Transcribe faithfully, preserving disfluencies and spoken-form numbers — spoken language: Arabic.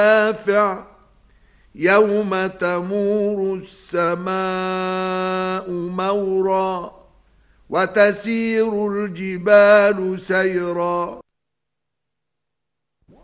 نافع يوم تمور السماء مورا وتسير الجبال سيرا